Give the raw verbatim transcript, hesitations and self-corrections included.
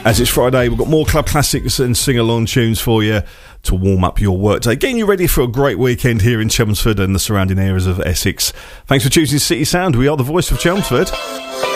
As it's Friday, we've got more club classics and sing-along tunes for you to warm up your workday, getting you ready for a great weekend here in Chelmsford and the surrounding areas of Essex. Thanks for choosing City Sound. We are the voice of Chelmsford.